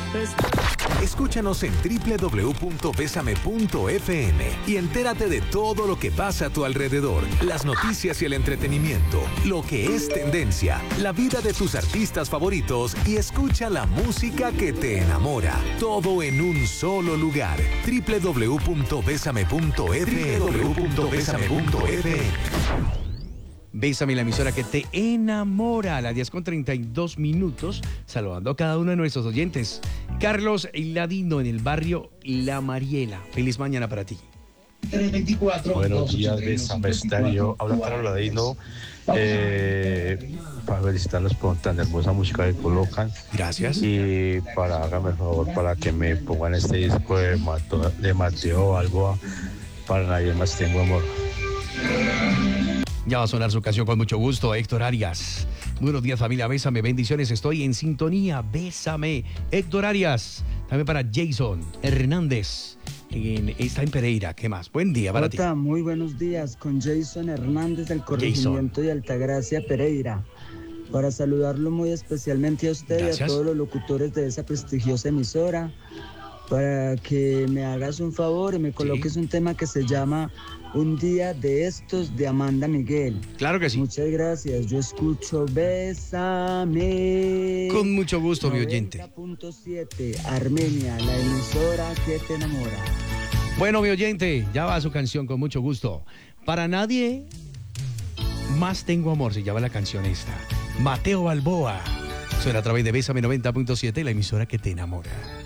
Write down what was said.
Escúchanos en www.besame.fm y entérate de todo lo que pasa a tu alrededor, las noticias y el entretenimiento, lo que es tendencia, la vida de tus artistas favoritos y escucha la música que te enamora. Todo en un solo lugar. www.besame.fm. Bésame, la emisora que te enamora, a las 10:32. Saludando a cada uno de nuestros oyentes. Carlos Ladino en el barrio La Mariela. Feliz mañana para ti. 324. Buenos días, Bésame Estéreo. Habla Carlos Ladino. Para felicitarlos por tan hermosa música que colocan. Gracias. Y hágame el favor para que me pongan este disco de Mateo Balboa. Para nadie más tengo amor. Ya va a sonar su canción con mucho gusto, Héctor Arias. Buenos días, familia, bésame, bendiciones, estoy en sintonía, bésame. Héctor Arias, también para Jason Hernández, está en Pereira, ¿qué más? Buen día para ti. Muy buenos días, con Jason Hernández del corregimiento de Altagracia, Pereira. Para saludarlo muy especialmente a usted. Gracias. Y a todos los locutores de esa prestigiosa emisora, para que me hagas un favor y me coloques un tema que se llama Un día de estos, de Amanda Miguel. Claro que sí. Muchas gracias. Yo escucho Bésame. Con mucho gusto, mi oyente. 90.7 Armenia, la emisora que te enamora. Bueno, mi oyente, ya va su canción con mucho gusto. Para nadie más tengo amor, se llama la canción esta. Mateo Balboa. Suena a través de Bésame 90.7, la emisora que te enamora.